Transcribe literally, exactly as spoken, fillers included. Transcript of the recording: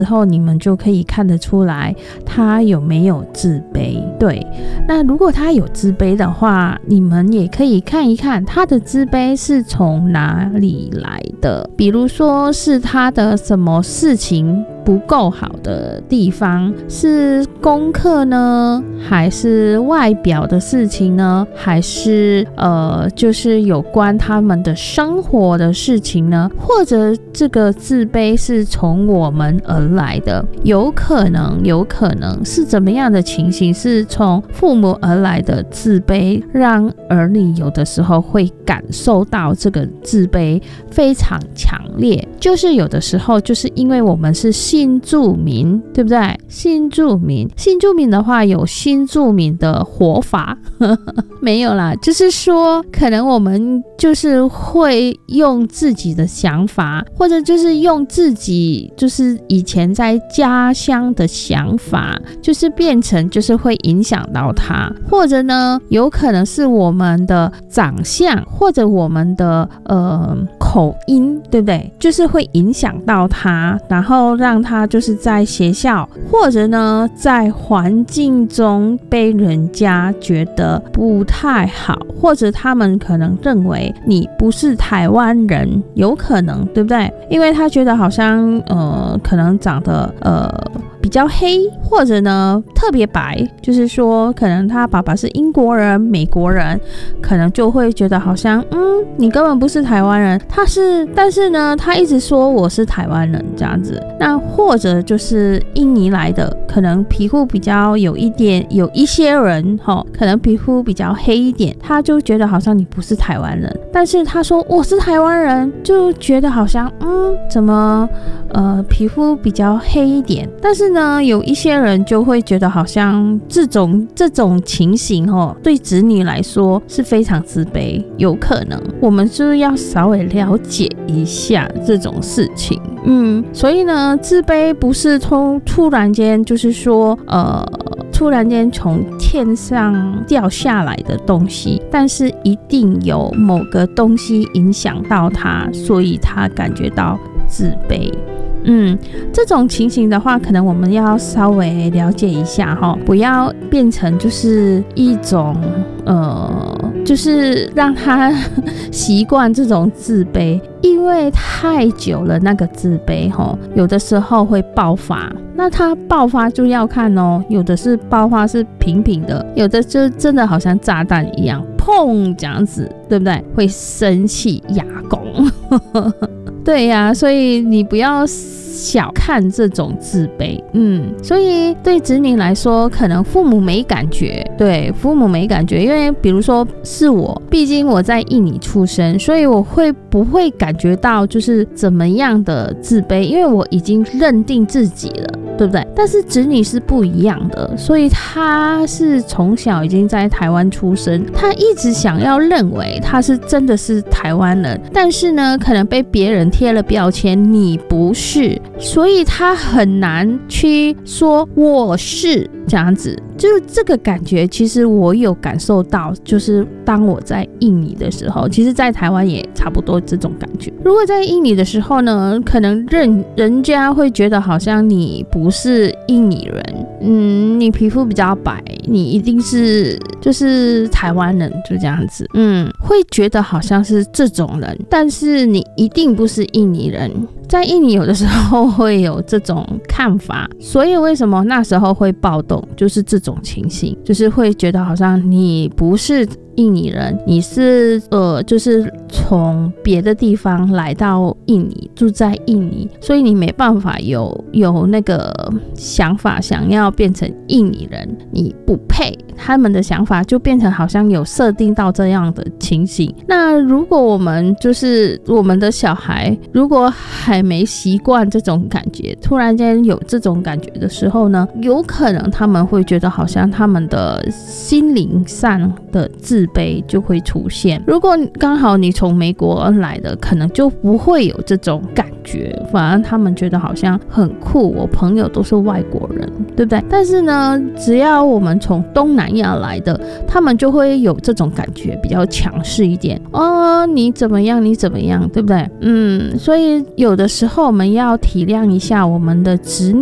之后你们就可以看得出来他有没有自卑。对，那如果他有自卑的话，你们也可以看一看他的自卑是从哪里来的，比如说是他的什么事情不够好的地方，是功课呢，还是外表的事情呢，还是呃就是有关他们的生活的事情呢？或者这个自卑是从我们而来的，有可能有可能是怎么样的情形，是从父母而来的自卑，让儿女有的时候会感受到这个自卑非常强烈。就是有的时候就是因为我们是新住民，对不对？新住民新住民的话有新住民的活法没有啦，就是说可能我们就是会用自己的想法，或者就是用自己就是以前在家乡的想法，就是变成就是会影响到他，或者呢有可能是我们的长相，或者我们的呃口音，对不对？就是会影响到他，然后让他就是在学校或者呢在环境中被人家觉得不太好，或者他们可能认为你不是台湾人，有可能，对不对？因为他觉得好像呃可能长得呃比较黑，或者呢特别白，就是说可能他爸爸是英国人、美国人，可能就会觉得好像嗯你根本不是台湾人，他是，但是呢他一直说我是台湾人这样子。那或者就是印尼来的，可能皮肤比较有一点，有一些人、哦、可能皮肤比较黑一点，他就觉得好像你不是台湾人，但是他说我是台湾人，就觉得好像嗯怎么呃皮肤比较黑一点。但是呢有一些人就会觉得好像这种这种情形、哦、对子女来说是非常自卑，有可能我们是要稍微了解一下这种事情。嗯，所以呢自卑不是突突然间就是说呃突然间从天上掉下来的东西，但是一定有某个东西影响到他，所以他感觉到自卑。嗯，这种情形的话，可能我们要稍微了解一下哈，不要变成就是一种呃，就是让他习惯这种自卑，因为太久了那个自卑哈，有的时候会爆发。那它爆发就要看哦，有的是爆发是平平的，有的就真的好像炸弹一样，砰这样子，对不对？会生气哑攻。对呀、啊，所以你不要小看这种自卑。嗯，所以对子女来说，可能父母没感觉，对，父母没感觉，因为比如说是我，毕竟我在印尼出生，所以我会不会感觉到就是怎么样的自卑，因为我已经认定自己了，对不对？但是子女是不一样的，所以他是从小已经在台湾出生，他一直想要认为他是真的是台湾人，但是呢可能被别人贴了标签，你不是，所以他很难去说我是这样子。就是这个感觉其实我有感受到，就是当我在印尼的时候，其实在台湾也差不多这种感觉。如果在印尼的时候呢，可能人人家会觉得好像你不是印尼人，嗯，你皮肤比较白，你一定是就是台湾人，就这样子，嗯，会觉得好像是这种人，但是你一定不是印尼人。在印尼有的时候会有这种看法，所以为什么那时候会暴动，就是这种情形，就是会觉得好像你不是印尼人，你是呃，就是从别的地方来到印尼，住在印尼，所以你没办法有有那个想法想要变成印尼人，你不配。他们的想法就变成好像有设定到这样的情形。那如果我们就是我们的小孩，如果还没习惯这种感觉，突然间有这种感觉的时候呢，有可能他们会觉得好像他们的心灵上的自自卑就会出现。如果刚好你从美国来的，可能就不会有这种感觉，反而他们觉得好像很酷，我朋友都是外国人，对不对？但是呢，只要我们从东南亚来的，他们就会有这种感觉，比较强势一点哦，你怎么样你怎么样，对不对？嗯，所以有的时候我们要体谅一下我们的子女